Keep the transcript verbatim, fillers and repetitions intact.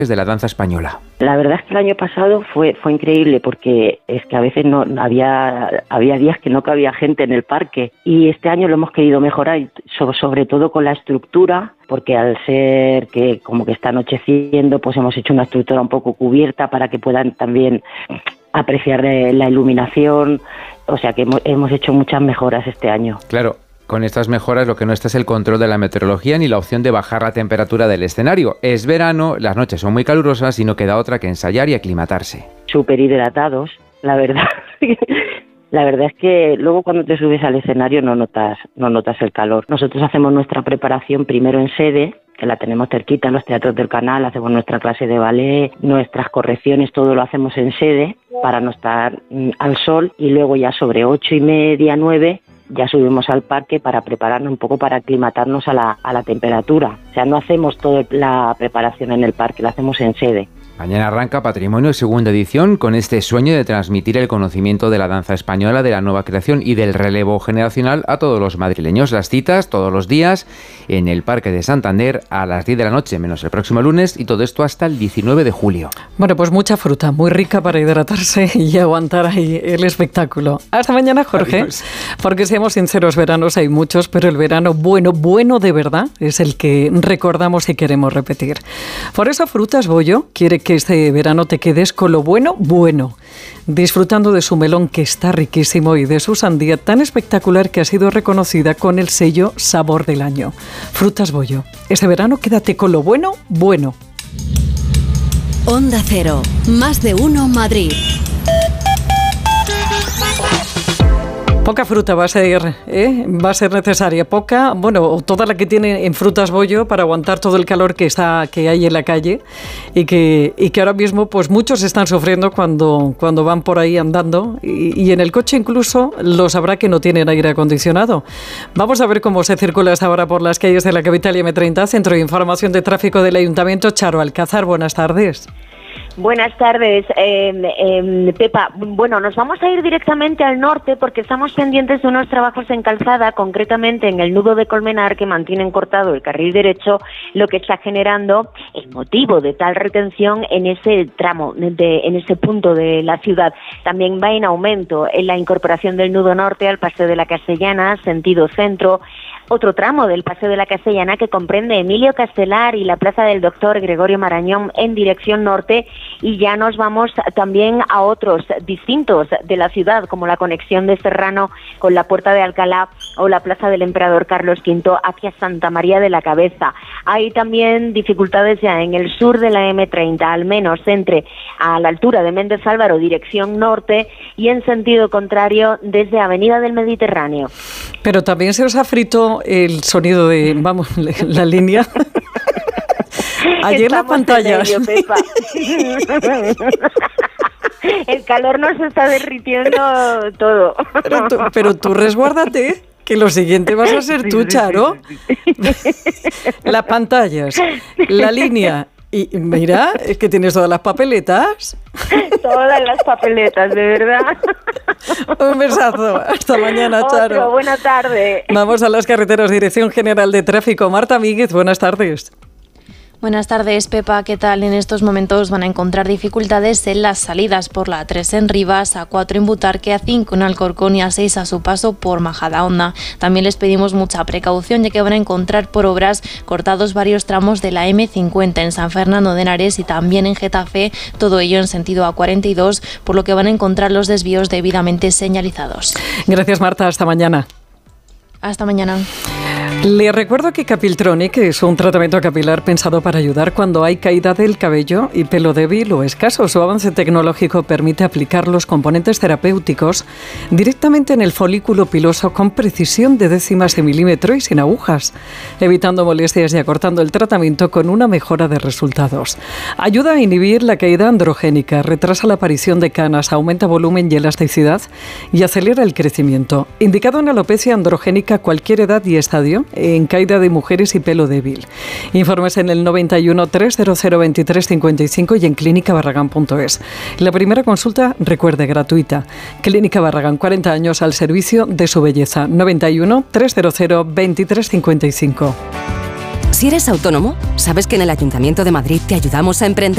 de la danza española. La verdad es que el año pasado fue fue increíble porque es que a veces no había había días que no cabía gente en el parque y este año lo hemos querido mejorar, sobre todo con la estructura, porque al ser que como que está anocheciendo, pues hemos hecho una estructura un poco cubierta para que puedan también apreciar la iluminación, o sea que hemos, hemos hecho muchas mejoras este año. Claro. Con estas mejoras lo que no está es el control de la meteorología ni la opción de bajar la temperatura del escenario. Es verano, las noches son muy calurosas y no queda otra que ensayar y aclimatarse. Súper hidratados, la verdad. La verdad es que luego cuando te subes al escenario no notas, no notas el calor. Nosotros hacemos nuestra preparación primero en sede, que la tenemos cerquita en los teatros del canal, hacemos nuestra clase de ballet, nuestras correcciones, todo lo hacemos en sede para no estar mm, al sol, y luego ya sobre ocho y media, nueve, ya subimos al parque para prepararnos un poco, para aclimatarnos a la, a la temperatura. O sea, no hacemos toda la preparación en el parque, la hacemos en sede. Mañana arranca Patrimonio, segunda edición, con este sueño de transmitir el conocimiento de la danza española, de la nueva creación y del relevo generacional a todos los madrileños. Las citas todos los días en el Parque de Santander a las diez de la noche, menos el próximo lunes, y todo esto hasta el diecinueve de julio. Bueno, pues mucha fruta, muy rica para hidratarse y aguantar ahí el espectáculo. Hasta mañana, Jorge. Adiós. Porque seamos sinceros, veranos hay muchos, pero el verano bueno, bueno de verdad, es el que recordamos y queremos repetir. Por eso Frutas Bollo quiere que este verano te quedes con lo bueno, bueno, disfrutando de su melón, que está riquísimo, y de su sandía tan espectacular que ha sido reconocida con el sello Sabor del Año. Frutas Bollo. Este verano quédate con lo bueno, bueno. Onda Cero, más de uno Madrid. Poca fruta va a ser, ¿eh? va a ser necesaria, poca, bueno, o toda la que tiene en Frutas Bollo para aguantar todo el calor que está que hay en la calle y que y que ahora mismo pues muchos están sufriendo cuando cuando van por ahí andando y, y en el coche incluso lo sabrá que no tienen aire acondicionado. Vamos a ver cómo se circula hasta ahora por las calles de la capital y eme treinta, Centro de Información de Tráfico del Ayuntamiento. Charo Alcázar, buenas tardes. Buenas tardes, eh, eh, Pepa. Bueno, nos vamos a ir directamente al norte porque estamos pendientes de unos trabajos en calzada, concretamente en el nudo de Colmenar, que mantienen cortado el carril derecho, lo que está generando el motivo de tal retención en ese tramo, de, en ese punto de la ciudad. También va en aumento en la incorporación del nudo norte al Paseo de la Castellana, sentido centro. Otro tramo del Paseo de la Castellana que comprende Emilio Castelar y la Plaza del Doctor Gregorio Marañón en dirección norte, y ya nos vamos también a otros distintos de la ciudad, como la conexión de Serrano con la Puerta de Alcalá o la Plaza del Emperador Carlos quinto hacia Santa María de la Cabeza. Hay también dificultades ya en el sur de la eme treinta, al menos entre a la altura de Méndez Álvaro, dirección norte, y en sentido contrario desde Avenida del Mediterráneo. Pero también se os ha frito el sonido de, vamos, la línea. Ayer la pantalla. El calor nos está derritiendo todo. Pero tú, pero tú resguárdate, que lo siguiente vas a ser tú, Charo. Las pantallas, la línea. Y mira, es que tienes todas las papeletas. Todas las papeletas, de verdad. Un besazo. Hasta mañana, Charo. Otro, buena tarde. Vamos a las carreteras. Dirección General de Tráfico. Marta Míguez, buenas tardes. Buenas tardes, Pepa. ¿Qué tal? En estos momentos van a encontrar dificultades en las salidas por la A tres en Rivas, A cuatro en Butarque, A cinco en Alcorcón y A seis a su paso por Majadahonda. También les pedimos mucha precaución, ya que van a encontrar por obras cortados varios tramos de la eme cincuenta en San Fernando de Henares y también en Getafe, todo ello en sentido A cuarenta y dos, por lo que van a encontrar los desvíos debidamente señalizados. Gracias, Marta. Hasta mañana. Hasta mañana. Le recuerdo que Capiltronic es un tratamiento capilar pensado para ayudar cuando hay caída del cabello y pelo débil o escaso. Su avance tecnológico permite aplicar los componentes terapéuticos directamente en el folículo piloso con precisión de décimas de milímetro y sin agujas, evitando molestias y acortando el tratamiento con una mejora de resultados. Ayuda a inhibir la caída androgénica, retrasa la aparición de canas, aumenta volumen y elasticidad y acelera el crecimiento. Indicado en alopecia androgénica a cualquier edad y estadio, en caída de mujeres y pelo débil. Informes en el noventa y uno, trescientos veintitrés, cincuenta y cinco y en clínica barragán punto es. La primera consulta, recuerde, gratuita. Clínica Barragán, cuarenta años al servicio de su belleza. noventa y uno, trescientos veintitrés, cincuenta y cinco. Si eres autónomo, sabes que en el Ayuntamiento de Madrid te ayudamos a emprender.